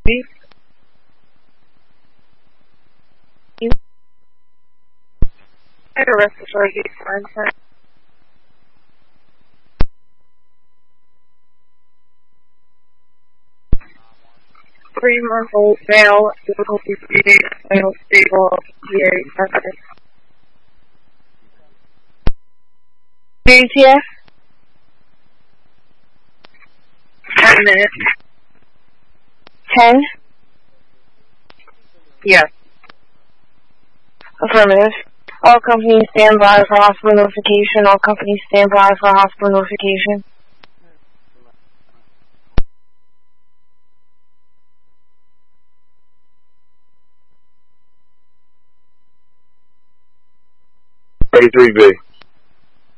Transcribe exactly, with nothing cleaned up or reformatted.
I had a respiratory disorder. Three month old male, difficulty breathing, male stable, P A tested. A T F? Ten minutes. Ten? Yes. Affirmative. All companies stand by for hospital notification. All companies stand by for hospital notification. thirty-three B.